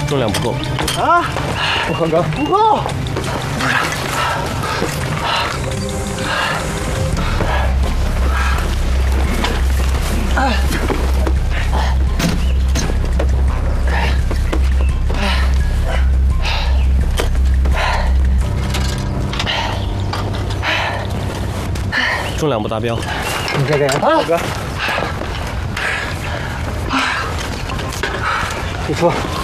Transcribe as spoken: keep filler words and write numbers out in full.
重量不够。 啊！不合格，不够。哎。 重量不达标， 你这个人，大哥，你说。